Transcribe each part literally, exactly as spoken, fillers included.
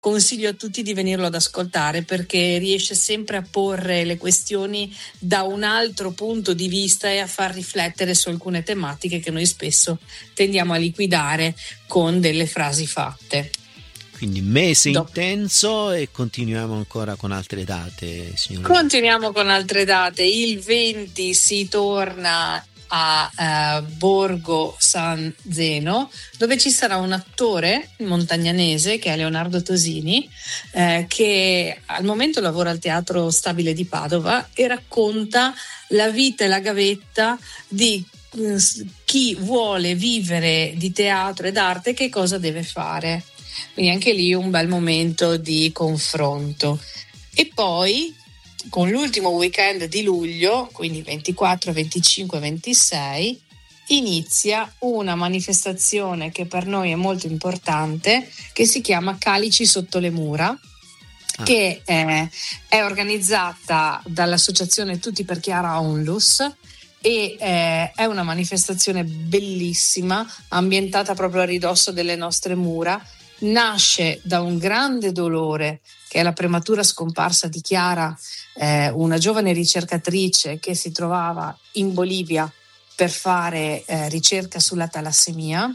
consiglio a tutti di venirlo ad ascoltare, perché riesce sempre a porre le questioni da un altro punto di vista e a far riflettere su alcune tematiche che noi spesso tendiamo a liquidare con delle frasi fatte. Quindi mese Dopo. intenso, e continuiamo ancora con altre date, signora. Continuiamo con altre date. Il venti si torna a uh, Borgo San Zeno, dove ci sarà un attore montagnanese che è Leonardo Tosini, eh, che al momento lavora al Teatro Stabile di Padova e racconta la vita e la gavetta di uh, chi vuole vivere di teatro ed arte, che cosa deve fare. Quindi anche lì un bel momento di confronto. E poi con l'ultimo weekend di luglio, quindi ventiquattro, venticinque, ventisei, inizia una manifestazione che per noi è molto importante, che si chiama Calici sotto le mura, ah. che è, è organizzata dall'associazione Tutti per Chiara Onlus, e eh, è una manifestazione bellissima, ambientata proprio a ridosso delle nostre mura. Nasce da un grande dolore, che è la prematura scomparsa di Chiara, eh, una giovane ricercatrice che si trovava in Bolivia per fare eh, ricerca sulla talassemia,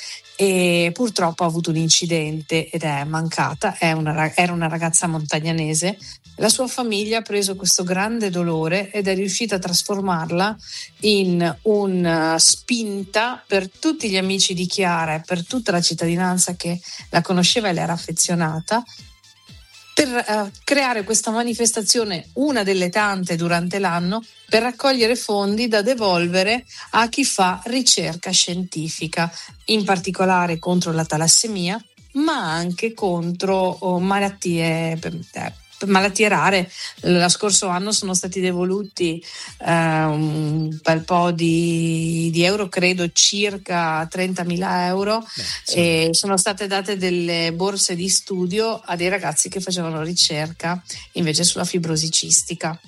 e purtroppo ha avuto un incidente ed è mancata. È una, era una ragazza montagnanese. La sua famiglia ha preso questo grande dolore ed è riuscita a trasformarla in una spinta per tutti gli amici di Chiara e per tutta la cittadinanza che la conosceva e le era affezionata, per uh, creare questa manifestazione, una delle tante durante l'anno, per raccogliere fondi da devolvere a chi fa ricerca scientifica, in particolare contro la talassemia, ma anche contro oh, malattie eh, malattie rare. Lo scorso anno sono stati devoluti eh, un bel po' di, di euro, credo circa trentamila euro. Beh, e sono state date delle borse di studio a dei ragazzi che facevano ricerca invece sulla fibrosi cistica.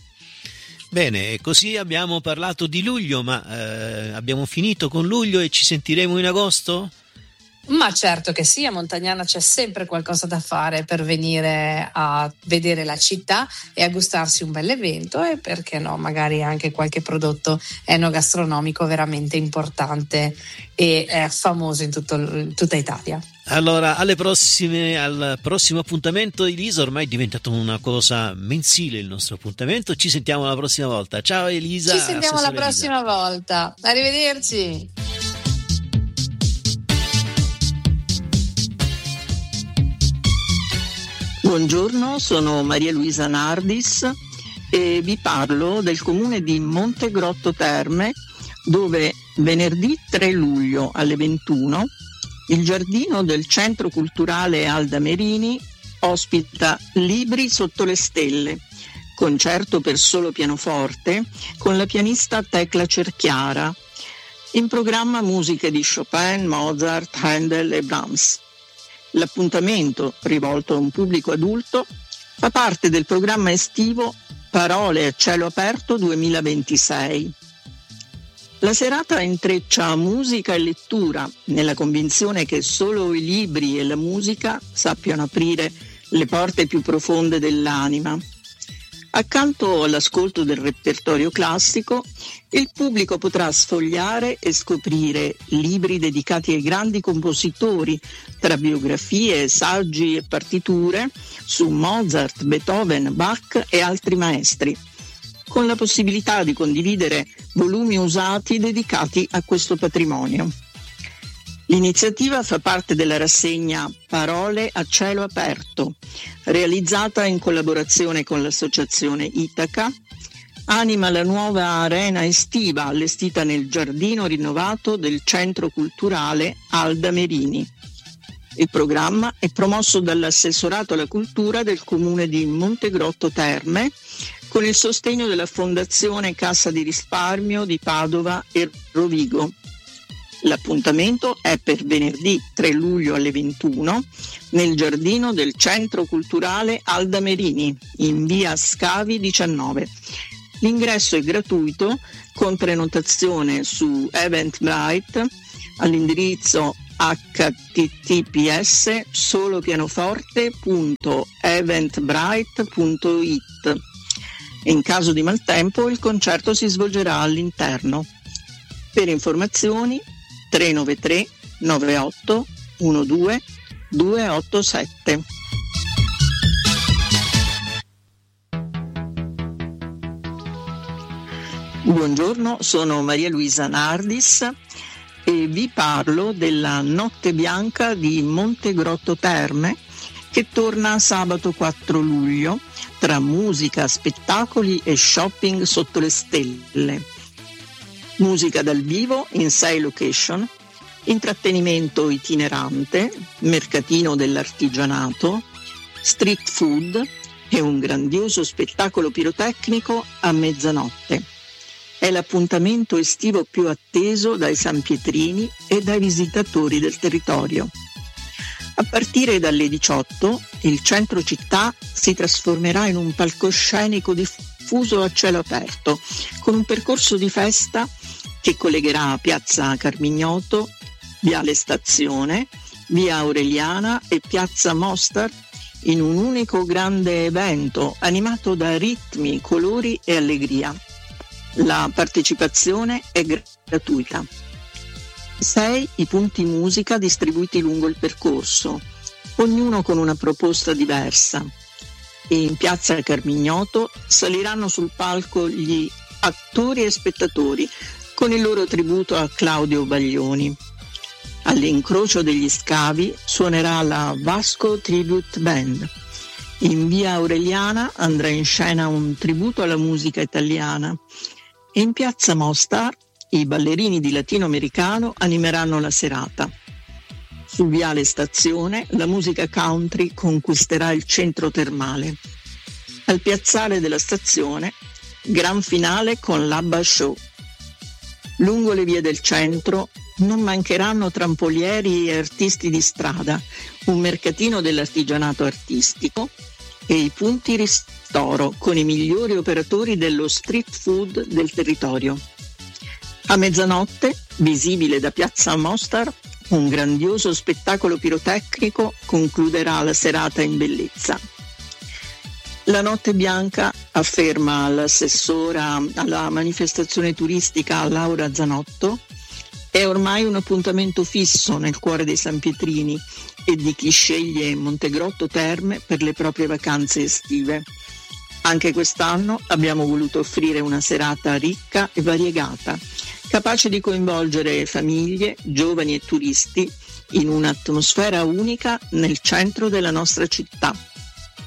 Bene, così abbiamo parlato di luglio, ma eh, abbiamo finito con luglio e ci sentiremo in agosto? Ma certo che sì, a Montagnana c'è sempre qualcosa da fare per venire a vedere la città e a gustarsi un bel evento, e perché no, magari anche qualche prodotto enogastronomico veramente importante e eh, famoso in, tutto, in tutta Italia. Allora, alle prossime, al prossimo appuntamento, Elisa. Ormai è diventato una cosa mensile il nostro appuntamento. Ci sentiamo la prossima volta. Ciao Elisa. Ci sentiamo la prossima Elisa. volta. Arrivederci. Buongiorno, sono Maria Luisa Nardis e vi parlo del comune di Montegrotto Terme, dove venerdì tre luglio alle ventuno il giardino del Centro Culturale Alda Merini ospita Libri sotto le stelle, concerto per solo pianoforte con la pianista Tecla Cerchiara. In programma musiche di Chopin, Mozart, Handel e Brahms. L'appuntamento, rivolto a un pubblico adulto, fa parte del programma estivo Parole a cielo aperto duemilaventisei. La serata intreccia musica e lettura, nella convinzione che solo i libri e la musica sappiano aprire le porte più profonde dell'anima. Accanto all'ascolto del repertorio classico, il pubblico potrà sfogliare e scoprire libri dedicati ai grandi compositori, tra biografie, saggi e partiture su Mozart, Beethoven, Bach e altri maestri, con la possibilità di condividere volumi usati dedicati a questo patrimonio. L'iniziativa fa parte della rassegna Parole a cielo aperto, realizzata in collaborazione con l'associazione Itaca, anima la nuova arena estiva allestita nel giardino rinnovato del Centro Culturale Alda Merini. Il programma è promosso dall'assessorato alla cultura del comune di Montegrotto Terme, con il sostegno della Fondazione Cassa di Risparmio di Padova e Rovigo. L'appuntamento è per venerdì tre luglio alle ventuno nel giardino del Centro Culturale Alda Merini, in via Scavi diciannove. L'ingresso è gratuito, con prenotazione su Eventbrite all'indirizzo acca ti ti pi esse solopianoforte punto eventbrite punto it. In caso di maltempo il concerto si svolgerà all'interno. Per informazioni tre nove tre nove otto uno due due otto sette. Buongiorno, sono Maria Luisa Nardis e vi parlo della Notte Bianca di Montegrotto Terme, che torna sabato quattro luglio tra musica, spettacoli e shopping sotto le stelle. Musica dal vivo in sei location, intrattenimento itinerante, mercatino dell'artigianato, street food e un grandioso spettacolo pirotecnico a mezzanotte. È l'appuntamento estivo più atteso dai sanpietrini e dai visitatori del territorio. A partire dalle diciotto, il centro città si trasformerà in un palcoscenico diffuso a cielo aperto, con un percorso di festa che collegherà Piazza Carmignoto, Viale Stazione, Via Aureliana e Piazza Mostar in un unico grande evento animato da ritmi, colori e allegria. La partecipazione è gratuita. Sei i punti musica distribuiti lungo il percorso, ognuno con una proposta diversa. E in Piazza Carmignoto saliranno sul palco gli attori e spettatori con il loro tributo a Claudio Baglioni. All'incrocio degli scavi suonerà la Vasco Tribute Band. In Via Aureliana andrà in scena un tributo alla musica italiana. E in Piazza Mostar i ballerini di latinoamericano animeranno la serata. Su Viale Stazione la musica country conquisterà il centro termale. Al piazzale della stazione, gran finale con l'Abba Show. Lungo le vie del centro non mancheranno trampolieri e artisti di strada, un mercatino dell'artigianato artistico e i punti ristoro con i migliori operatori dello street food del territorio. A mezzanotte, visibile da Piazza Mostar, un grandioso spettacolo pirotecnico concluderà la serata in bellezza. La Notte Bianca, afferma l'assessora alla manifestazione turistica Laura Zanotto, è ormai un appuntamento fisso nel cuore dei sanpietrini e di chi sceglie Montegrotto Terme per le proprie vacanze estive. Anche quest'anno abbiamo voluto offrire una serata ricca e variegata, capace di coinvolgere famiglie, giovani e turisti in un'atmosfera unica nel centro della nostra città.